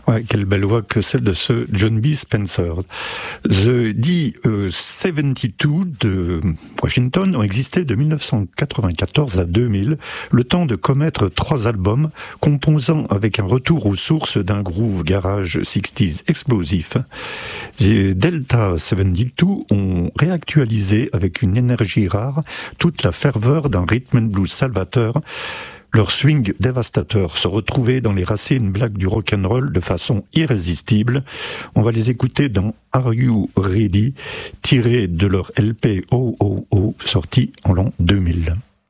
Ouais, quelle belle voix que celle de ce John B. Spencer. The D72 de Washington ont existé de 1994 à 2000, le temps de commettre 3 albums, composant avec un retour aux sources d'un groove garage 60s explosif. The Delta 72 ont réactualisé avec une énergie rare toute la ferveur d'un rhythm and blues salvateur. Leur swing dévastateur se retrouvait dans les racines black du rock'n'roll de façon irrésistible. On va les écouter dans Are You Ready, tiré de leur LP OOO, sorti en l'an 2000.